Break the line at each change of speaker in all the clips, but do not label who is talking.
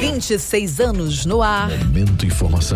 26 anos no ar.
Momento Informação.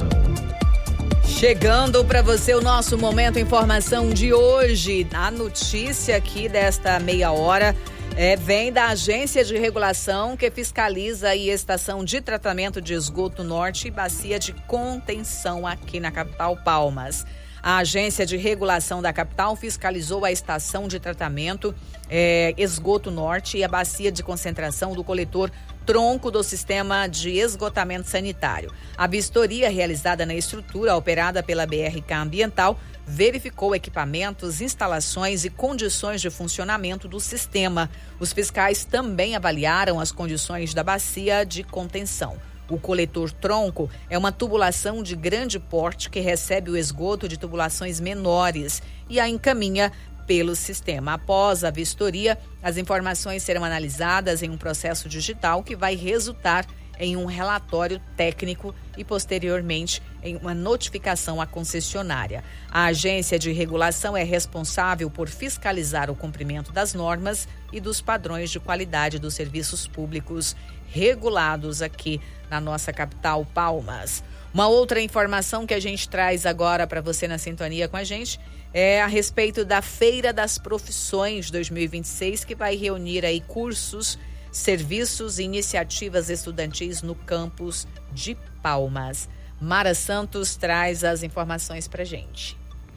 Chegando para você o nosso Momento Informação de hoje. A notícia aqui desta meia hora vem da Agência de Regulação que fiscaliza a estação de tratamento de esgoto norte e bacia de contenção aqui na capital Palmas. A Agência de Regulação da capital fiscalizou a estação de tratamento esgoto norte e a bacia de concentração do coletor tronco do sistema de esgotamento sanitário. A vistoria realizada na estrutura operada pela BRK Ambiental verificou equipamentos, instalações e condições de funcionamento do sistema. Os fiscais também avaliaram as condições da bacia de contenção. O coletor tronco é uma tubulação de grande porte que recebe o esgoto de tubulações menores e a encaminha pelo sistema. Após a vistoria, as informações serão analisadas em um processo digital que vai resultar em um relatório técnico e, posteriormente, em uma notificação à concessionária. A agência de regulação é responsável por fiscalizar o cumprimento das normas e dos padrões de qualidade dos serviços públicos regulados aqui na nossa capital Palmas. Uma outra informação que a gente traz agora para você na sintonia com a gente é a respeito da Feira das Profissões 2026, que vai reunir aí cursos, serviços e iniciativas estudantis no campus de Palmas. Mara Santos traz as informações para a gente.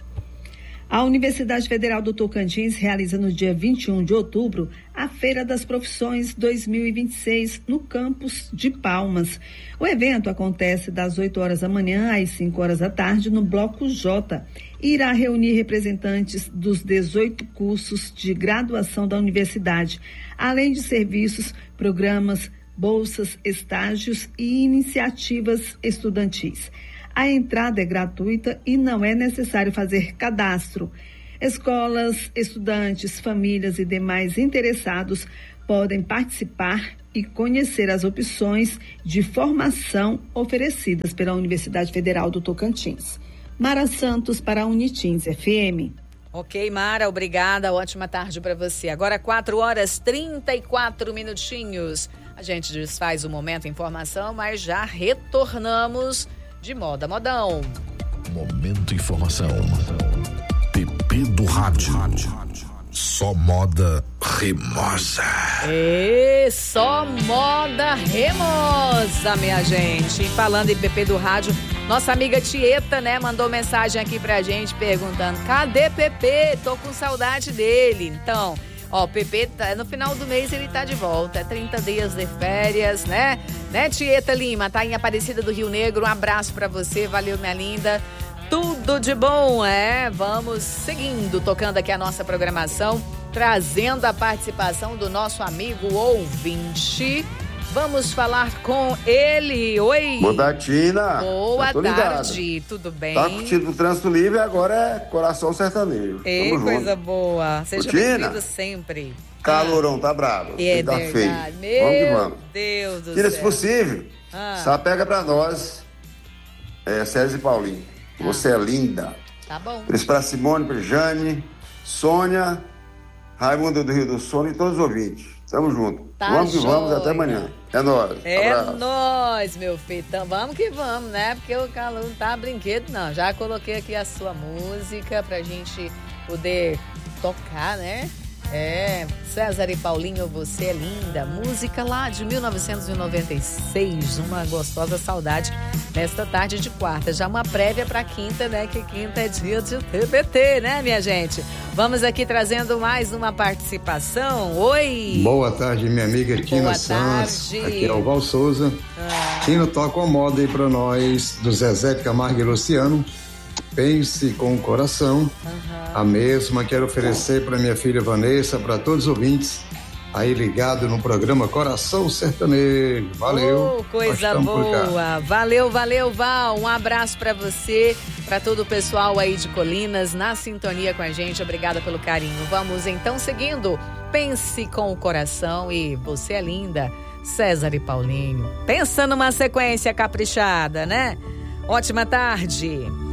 A Universidade Federal do Tocantins realiza no dia 21 de outubro a Feira das Profissões 2026 no campus de Palmas. O evento acontece das 8 horas da manhã às 5 horas da tarde no Bloco J e irá reunir representantes dos 18 cursos de graduação da universidade, além de serviços, programas, bolsas, estágios e iniciativas estudantis. A entrada é gratuita e não é necessário fazer cadastro. Escolas, estudantes, famílias e demais interessados podem participar e conhecer as opções de formação oferecidas pela Universidade Federal do Tocantins. Mara Santos para a Unitins FM.
Ok, Mara, obrigada. Ótima tarde para você. Agora 4 horas 34 minutinhos. A gente desfaz o Momento Informação, mas já retornamos de Moda Modão.
Momento Informação. PP do Rádio. Só moda remosa.
Só moda remosa, minha gente. E falando em PP do Rádio, nossa amiga Tieta, né, mandou mensagem aqui pra gente perguntando: cadê PP? Tô com saudade dele. Então, ó, o PP, no final do mês ele tá de volta. É 30 dias de férias, né? Né, Tieta Lima? Tá em Aparecida do Rio Negro. Um abraço pra você. Valeu, minha linda. Tudo de bom, Vamos seguindo, tocando aqui a nossa programação, trazendo a participação do nosso amigo ouvinte. Vamos falar com ele. Oi.
Boa tarde, Tina.
Boa tarde, tudo bem?
Tá curtindo o trânsito livre, agora é coração sertanejo.
Ei, coisa boa. Seja bem-vindo sempre.
Calorão, tá bravo.
Tá
feio.
Meu Deus do céu.
Tira, se possível, só pega pra nós, César e Paulinho. Você é linda.
Tá bom.
Isso pra Simone, pra Jane, Sônia, Raimundo do Rio do Sono e todos os ouvintes. Tamo junto.
Tá,
vamos que vamos, até amanhã. É nóis.
Nóis, meu filho. Então vamos que vamos, né? Porque o calor não tá brinquedo, não. Já coloquei aqui a sua música pra gente poder tocar, né? César e Paulinho, Você é Linda. Música lá de 1996. Uma gostosa saudade nesta tarde de quarta. Já uma prévia pra quinta, né? Que quinta é dia de TBT, né, minha gente? Vamos aqui trazendo mais uma participação. Oi!
Boa tarde, minha amiga Tina Santos. Aqui é o Val Souza. Tina, toca uma moda aí pra nós, do Zezé de Camargo e Luciano. Pense com o coração. A mesma quero oferecer para minha filha Vanessa, para todos os ouvintes aí ligado no programa Coração Sertanejo. Valeu.
Coisa boa. Valeu, Val. Um abraço para você, para todo o pessoal aí de Colinas na sintonia com a gente. Obrigada pelo carinho. Vamos então seguindo. Pense com o coração e Você é Linda. César e Paulinho. Pensa numa sequência caprichada, né? Ótima tarde.